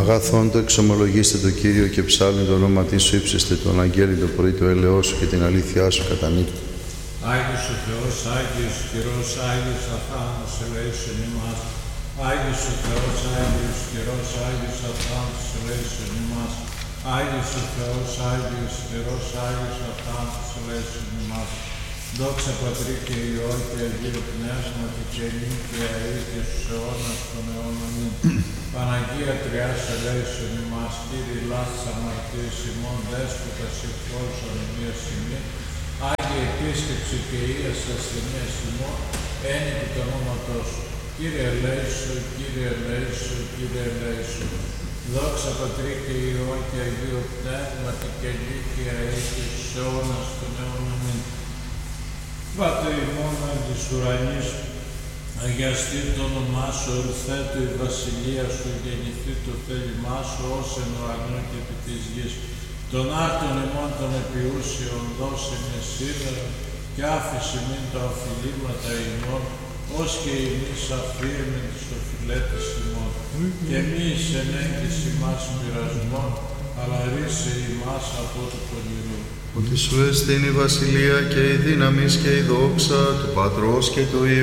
Αγαθόντο εξομολογήστε το Κύριο και ψάλλον το όνομα της σου, ύψιστε τον αγγέλη το πρωί του έλεος σου και την αλήθειά σου κατά νύχτα. Άγιος ο Θεός, Άγιος καιρός, Άγιος αθάνατος ελέησον ημάς. Άγιος ο Θεός, Άγιος καιρός, Άγιος αθάνατος ελέησον ημάς. Άγιος ο Θεός, Άγιος καιρός, Άγιος αθάνατος ελέησον ημάς. Δόξα Πατρί και Υιό και Αγίου Πνεύματι και νυν και αεί και στους αιώνας των αιώνων νυν. Παναγία Τριάς ελέησον ημάς, Κύριε λάθος αμαρτίας ημών, Δέσποτας εκχώρησον ημίας ημί. Άγιε επίσκεψη και Υιας ασθενείας ημών, ένικη το ονόματός σου. Κύριε ελέησον, Κύριε ελέησον, Κύριε ελέησον. Δόξα Πατρί και Υιό και Αγίου Πνεύματι και νυν και αεί και στους αιώνας των αιώνων νυν. Πάτερ ημών εν της ουρανής, αγιαστεί το όνομά σου, ορθέτω η βασιλεία σου, γεννηθεί το θέλημά σου, ως εν ουρανό και επί της γης. Τον άρτον ημών των επιούσιων δώσε με σήμερα, και άφησε μην τα οφειλήματα ημών, ως και εμείς αφήρμεν τις οφειλέτες ημών. Και μη εις ενέγγις ημάς πειρασμών, αλλά ρίσε ημάς από το πονηρό. Ότι σου εστίν η βασιλεία και η δύναμις και η δόξα του Πατρός και του Υιού